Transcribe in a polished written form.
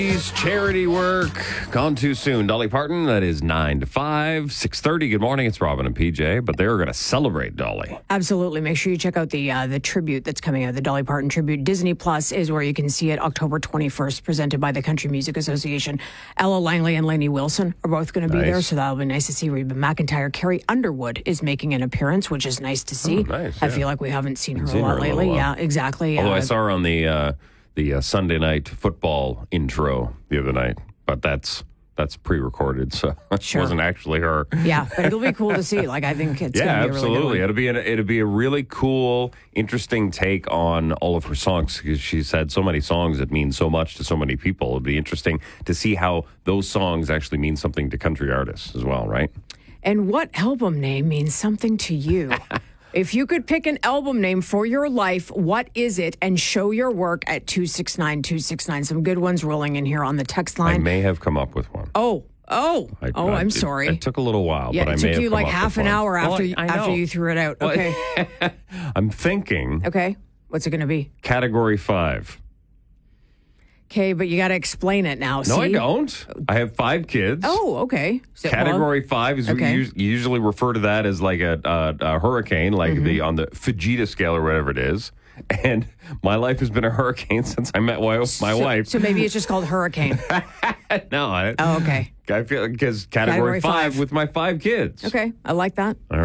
Charity work gone too soon. Dolly Parton, that is 9 to 5, 6:30. Good morning. It's Robin and PJ, but they're going to celebrate Dolly. Absolutely. Make sure you check out the tribute that's coming out, the Dolly Parton tribute. Disney Plus is where you can see it October 21st, presented by the Country Music Association. Ella Langley and Lainey Wilson are both going to be there, so that'll be nice to see. Reba McEntire. Carrie Underwood is making an appearance, which is nice to see. Nice, I feel like we haven't seen her a lot lately. Yeah, exactly. Although I saw her on the Sunday night football intro the other night, but that's pre-recorded, so it wasn't actually her. Yeah, but it'll be cool to see. Like, I think it's going to be a really good one. It'll be a really cool, interesting take on all of her songs, because she's had so many songs that mean so much to so many people. It'll be interesting to see how those songs actually mean something to country artists as well, right? And what album name means something to you? If you could pick an album name for your life, what is it? And show your work at 269-269. Some good ones rolling in here on the text line. I may have come up with one. I'm sorry. It took a little while, yeah, but I may have come up with one. it took you like half an hour after you threw it out. Okay. I'm thinking. Okay. What's it going to be? Category 5. Okay, but you got to explain it now. No, I don't. I have 5 kids. Oh, okay. Category 5 is you usually refer to that as like a hurricane, like on the Fujita scale or whatever it is. And my life has been a hurricane since I met my wife. So maybe it's just called Hurricane. No. Okay. I feel because category 5 with my 5 kids. Okay, I like that.